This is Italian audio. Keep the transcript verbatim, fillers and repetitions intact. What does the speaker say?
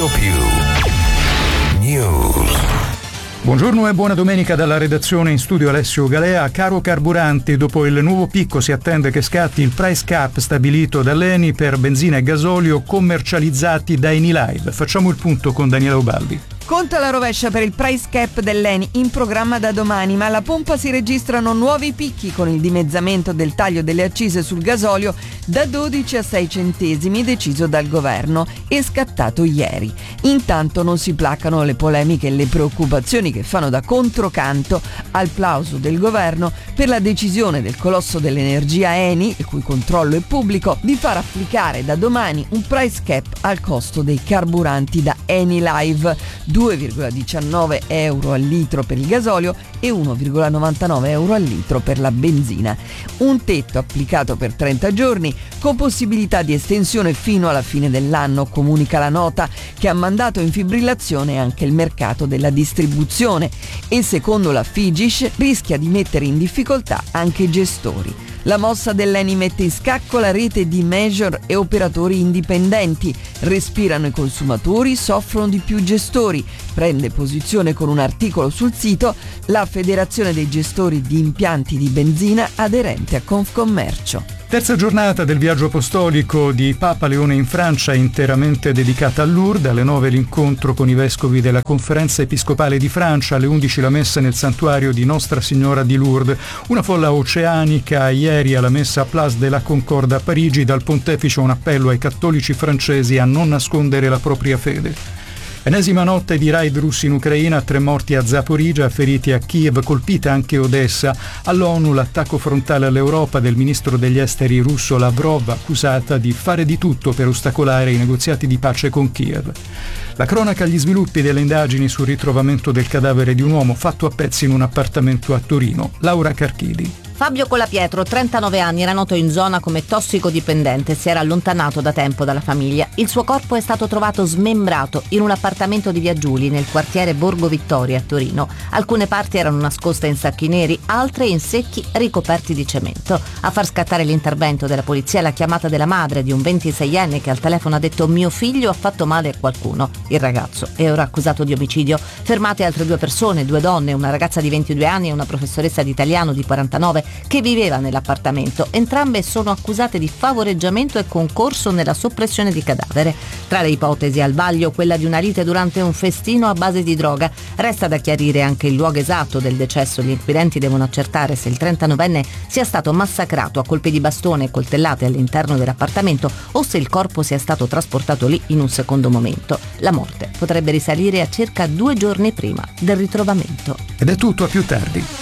Radio Più News. Buongiorno e buona domenica dalla redazione, in studio Alessio Galea. Caro carburanti, dopo il nuovo picco si attende che scatti il price cap stabilito dall'Eni per benzina e gasolio commercializzati da Enilive. Facciamo il punto con Daniela Ubaldi. Conta la rovescia per il price cap dell'Eni in programma da domani, ma alla pompa si registrano nuovi picchi con il dimezzamento del taglio delle accise sul gasolio da dodici a sei centesimi deciso dal governo e scattato ieri. Intanto non si placano le polemiche e le preoccupazioni che fanno da controcanto al plauso del governo per la decisione del colosso dell'energia Eni, il cui controllo è pubblico, di far applicare da domani un price cap al costo dei carburanti da Enilive, due virgola diciannove euro al litro per il gasolio e uno virgola novantanove euro al litro per la benzina. Un tetto applicato per trenta giorni con possibilità di estensione fino alla fine dell'anno, comunica la nota, che ha mandato in fibrillazione anche il mercato della distribuzione e secondo la Figish rischia di mettere in difficoltà anche i gestori. La mossa dell'Eni mette in scacco la rete di major e operatori indipendenti. Respirano i consumatori, soffrono di più gestori. Prende posizione con un articolo sul sito la Federazione dei gestori di impianti di benzina aderente a Confcommercio. Terza giornata del viaggio apostolico di Papa Leone in Francia, interamente dedicata a Lourdes. Alle nove l'incontro con i vescovi della Conferenza Episcopale di Francia, alle undici la messa nel santuario di Nostra Signora di Lourdes. Una folla oceanica ieri alla messa a Place de la Concorde a Parigi. Dal pontefice un appello ai cattolici francesi a non nascondere la propria fede. Enesima notte di raid russi in Ucraina, tre morti a Zaporizhzhia, feriti a Kiev, colpita anche Odessa. All'ONU l'attacco frontale all'Europa del ministro degli esteri russo Lavrov, accusata di fare di tutto per ostacolare i negoziati di pace con Kiev. La cronaca agli sviluppi delle indagini sul ritrovamento del cadavere di un uomo fatto a pezzi in un appartamento a Torino. Laura Carchidi. Fabio Colapietro, trentanove anni, era noto in zona come tossicodipendente e si era allontanato da tempo dalla famiglia. Il suo corpo è stato trovato smembrato in un appartamento di Via Giuli, nel quartiere Borgo Vittoria a Torino. Alcune parti erano nascoste in sacchi neri, altre in secchi ricoperti di cemento. A far scattare l'intervento della polizia è la chiamata della madre di un ventiseienne che al telefono ha detto: mio figlio ha fatto male a qualcuno. Il ragazzo è ora accusato di omicidio. Fermate altre due persone, due donne, una ragazza di ventidue anni e una professoressa di italiano di quarantanove, che viveva nell'appartamento. Entrambe sono accusate di favoreggiamento e concorso nella soppressione di cadavere. Tra le ipotesi al vaglio quella di una lite durante un festino a base di droga. Resta da chiarire anche il luogo esatto del decesso. Gli inquirenti devono accertare se il trentanovenne sia stato massacrato a colpi di bastone e coltellate all'interno dell'appartamento o se il corpo sia stato trasportato lì in un secondo momento. La morte potrebbe risalire a circa due giorni prima del ritrovamento. Ed è tutto, a più tardi.